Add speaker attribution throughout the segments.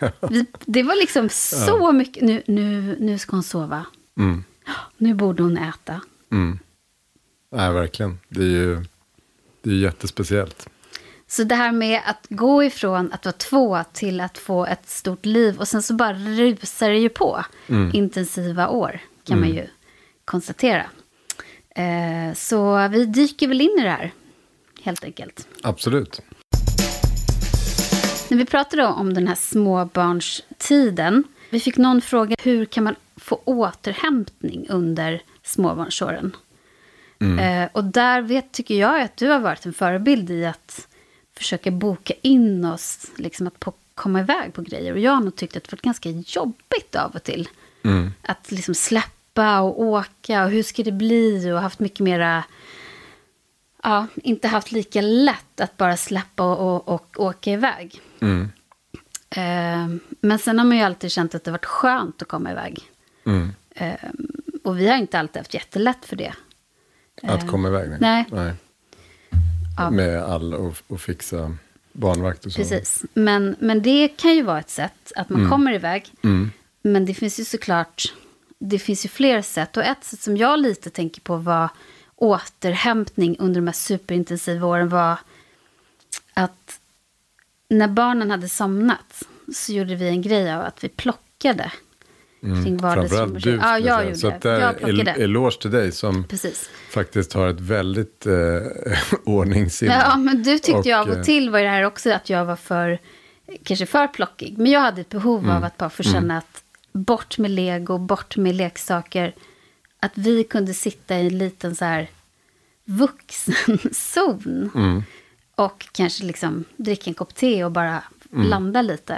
Speaker 1: Det var liksom så mycket. Nu ska hon sova. Nu borde hon äta.
Speaker 2: Nej, verkligen. Det är jättespeciellt.
Speaker 1: Så det här med att gå ifrån att vara 2 till att få ett stort liv. Och sen så bara rusar det ju på. Intensiva år kan man ju konstatera. Så vi dyker väl in i det här. Helt enkelt.
Speaker 2: Absolut.
Speaker 1: När vi pratade om den här småbarnstiden. Vi fick någon fråga, hur kan man få återhämtning under småbarnsåren? Och där tycker jag att du har varit en förebild i att försöka boka in oss, liksom att komma iväg på grejer. Och jag har nog tyckt att det var ganska jobbigt av och till. Att liksom släppa och åka och hur ska det bli, och haft mycket mera, inte haft lika lätt att bara släppa och åka iväg. Men sen har man ju alltid känt att det varit skönt att komma iväg. Och vi har inte alltid haft jättelätt för det.
Speaker 2: Att komma iväg?
Speaker 1: Nej.
Speaker 2: Ja. Med all och fixa barnvakt och så.
Speaker 1: Precis. Men det kan ju vara ett sätt att man kommer iväg. Men det finns ju såklart, det finns ju fler sätt. Och ett sätt som jag lite tänker på var återhämtning under de här superintensiva åren var att när barnen hade somnat så gjorde vi en grej av att vi plockade kring
Speaker 2: framförallt du.
Speaker 1: Ja, jag gjorde
Speaker 2: så
Speaker 1: det.
Speaker 2: Att jag plockade. Eloge till dig som faktiskt har ett väldigt ordningssinne.
Speaker 1: Ja, men du tyckte jag av och till var det här också att jag var kanske för plockig. Men jag hade ett behov av att bara få känna att bort med lego, bort med leksaker. Att vi kunde sitta i en liten så här vuxenzon. Och kanske liksom dricka en kopp te och bara landa lite.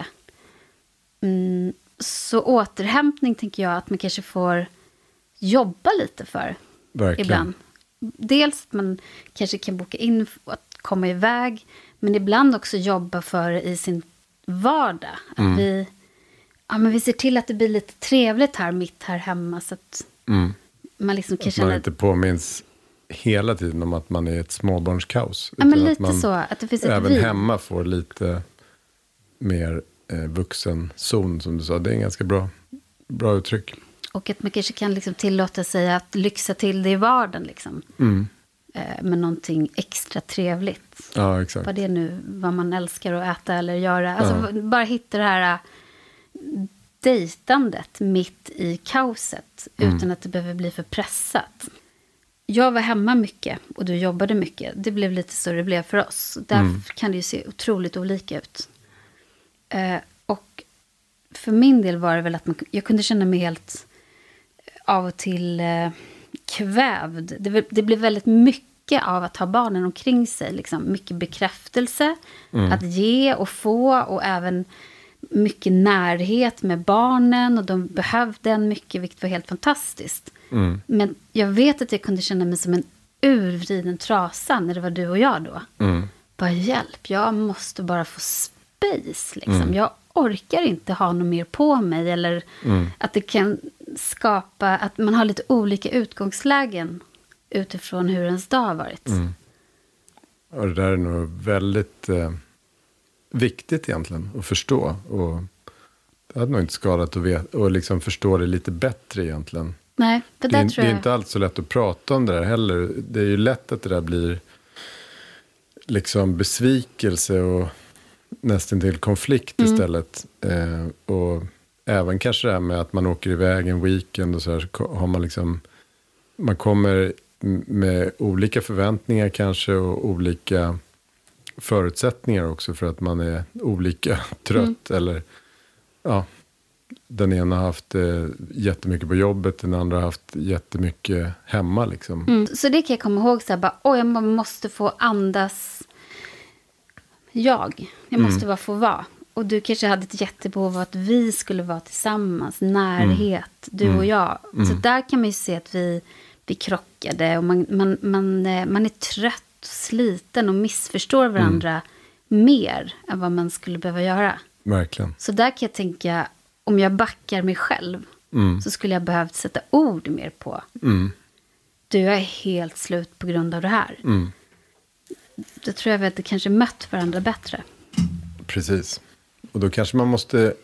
Speaker 1: Så återhämtning tänker jag att man kanske får jobba lite för.
Speaker 2: Verkligen.
Speaker 1: Ibland. Dels att man kanske kan boka in att komma iväg. Men ibland också jobba för i sin vardag. Att vi ser till att det blir lite trevligt mitt här hemma. Så att man liksom kan känna...
Speaker 2: Man inte påminns hela tiden om att man är ett småbarnskaos.
Speaker 1: Ja, men lite så. Att det finns
Speaker 2: även hemma får lite mer vuxen zon, som du sa. Det är en ganska bra uttryck. Och
Speaker 1: att man kanske kan liksom tillåta sig att lyxa till det i vardagen. Liksom. Med någonting extra trevligt.
Speaker 2: Ja, exakt.
Speaker 1: Vad man älskar att äta eller göra. Alltså bara hitta det här dejtandet mitt i kaoset. Utan att det behöver bli för pressat. Jag var hemma mycket och du jobbade mycket. Det blev lite så det blev för oss. Där kan det ju se otroligt olika ut. Och för min del var det väl att jag kunde känna mig helt av och till kvävd. Det blev väldigt mycket av att ha barnen omkring sig. Liksom. Mycket bekräftelse att ge och få. Och även mycket närhet med barnen. Och de behövde en mycket, vilket var helt fantastiskt. Men jag vet att jag kunde känna mig som en urvriden trasa när det var du och jag då. Bara hjälp, jag måste bara få space. Liksom. Jag orkar inte ha något mer på mig. Eller att det kan skapa att man har lite olika utgångslägen utifrån hur ens dag har varit.
Speaker 2: Och det där är nog väldigt viktigt egentligen att förstå. Och det hade nog inte skadat att veta och liksom förstå det lite bättre egentligen.
Speaker 1: Nej, för det tror jag.
Speaker 2: Det är inte alls så lätt att prata om det där heller. Det är ju lätt att det där blir liksom besvikelse och nästan till konflikt istället. Och även kanske det här med att man åker iväg en weekend och så här, har man liksom, man kommer med olika förväntningar kanske och olika förutsättningar också för att man är olika trött eller den ena har haft jättemycket på jobbet, den andra har haft jättemycket hemma liksom.
Speaker 1: Så det kan jag komma ihåg så här, bara, jag måste få andas. Jag måste bara få vara. Och du kanske hade ett jättebehov av att vi skulle vara tillsammans, närhet, du och jag. Så där kan man ju se att vi krockade och man är trött och sliten och missförstår varandra mer än vad man skulle behöva göra.
Speaker 2: Verkligen.
Speaker 1: Så där kan jag tänka, om jag backar mig själv så skulle jag behövt sätta ord mer på. Du är helt slut på grund av det här. Då tror jag att det kanske mött varandra bättre.
Speaker 2: Precis. Och då kanske man måste